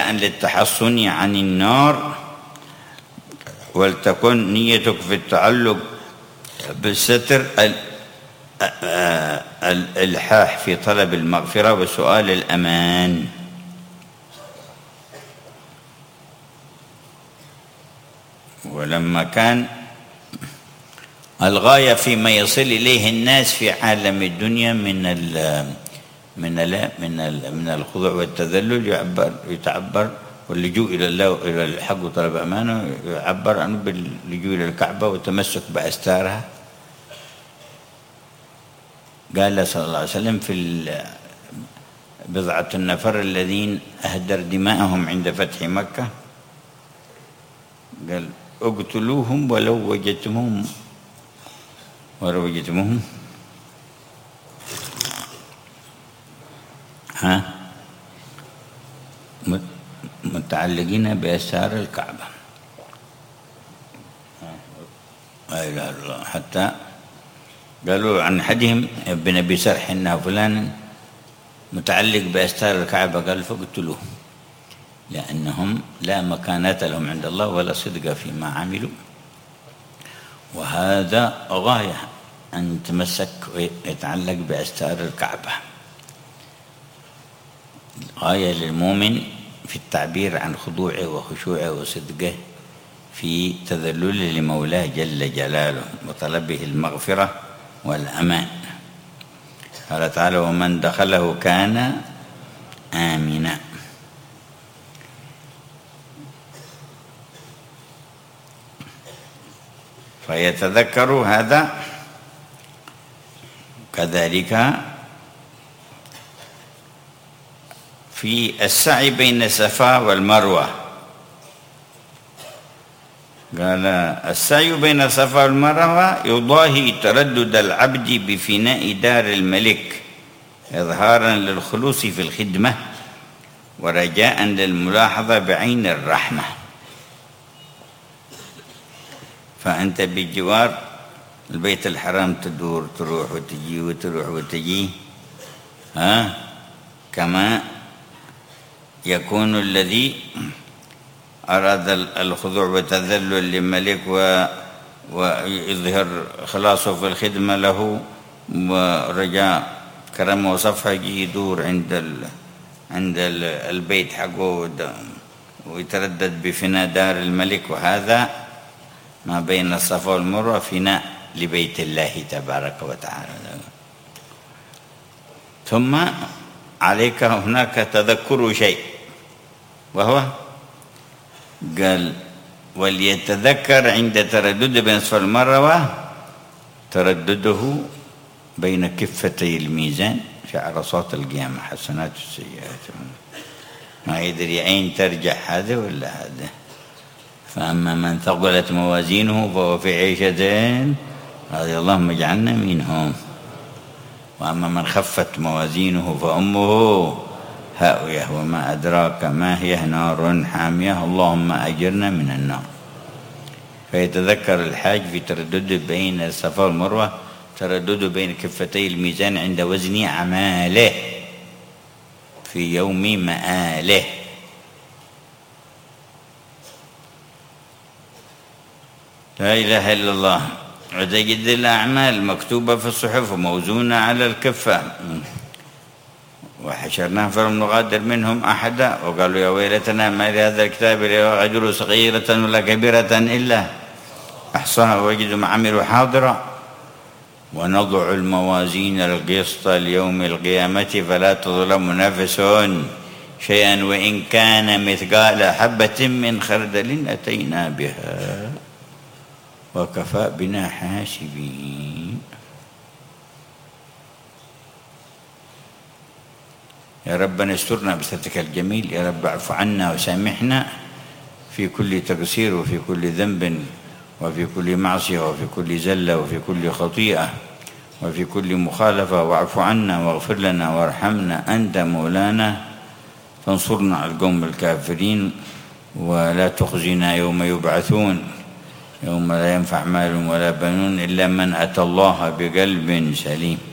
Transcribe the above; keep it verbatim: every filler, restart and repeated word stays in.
ابتداء للتحصن عن النار، ولتكن نيتك في التعلق بالستر الإلحاح في طلب المغفرة وسؤال الأمان. ولما كان الغاية فيما يصل إليه الناس في عالم الدنيا من ال من ال من ال من الخضوع والتذلل، يعبر يتعبر واللجوء إلى الله وإلى الحق وطلب أمانه، يعبر عنه باللجوء إلى الكعبة والتمسك بأستارها. قال صلى الله عليه وسلم في بضعة النفر الذين أهدر دماءهم عند فتح مكة، قال اقتلوهم ولو وجدتموهم ولو وجدتموهم ها متعلقين بأستار الكعبة. لا إله إلا الله. حتى قالوا عن أحدهم ابن أبي سرح إنه فلان متعلق بأستار الكعبة، قال فاقتلوه لأنهم لا مكانة لهم عند الله ولا صدق فيما عملوا. وهذا غاية أن يتمسك ويتعلق بأستار الكعبة، غاية للمؤمن في التعبير عن خضوعه وخشوعه وصدقه في تذلله لمولاه جل جلاله وطلبه المغفرة والأمان. قال تعالى ومن دخله كان آمنا. فيتذكر هذا كذلك في السعي بين الصفا والمروة. قال السعي بين الصفا والمروة يضاهي تردد العبد بفناء دار الملك إظهارا للخلوص في الخدمة ورجاء للملاحظة بعين الرحمة. فأنت بجوار البيت الحرام تدور تروح وتجي وتروح وتجي، ها كما يكون الذي أراد الخضوع والتذلل للملك ويظهر خلاصه في الخدمة له ورجاء كرمه وصفحه، يجي يدور عند ال عند البيت حقه ويتردد بفناء دار الملك. وهذا ما بين الصفا والمروة فناء لبيت الله تبارك وتعالى. ثم عليك هناك تذكر شيء، وهو قال وليتذكر عند تردد بين الصفا والمروة تردده بين كفتي الميزان في عرصات القيامة حسنات السيئات، ما يدري أين ترجع هذا ولا هذا. فأما من ثقلت موازينه فهو في عيشة رضي اللهم اجعلنا منهم، وأما من خفت موازينه فأمه هاوية وما أدراك ما هي نار حامية اللهم أجرنا من النار. فيتذكر الحاج في تردد بين الصفا والمروة تردد بين كفتي الميزان عند وزن أعماله في يوم مآله. لا إله إلا الله. وتجد الأعمال مكتوبة في الصحف وموزونة على الكفة. وحشرناهم فلم نغادر منهم أحدا وقالوا يا ويلتنا ما لهذا الكتاب لا يغادر صغيرة ولا كبيرة إلا أحصاها ووجدوا ما عملوا حاضرا ونضع الموازين القسط ليوم القيامة فلا تظلم نفس شيئا وإن كان مثقال حبة من خردل أتينا بها وكفى بنا حاسبين. يا ربنا استرنا بسترك الجميل، يا رب اعف عنا وسامحنا في كل تقصير وفي كل ذنب وفي كل معصية وفي كل زلة وفي كل خطيئة وفي كل مخالفة، واعف عنا واغفر لنا وارحمنا أنت مولانا فانصرنا على القوم الكافرين ولا تخزنا يوم يبعثون يوم لا ينفع مال ولا بنون إلا من أتى الله بقلب سليم.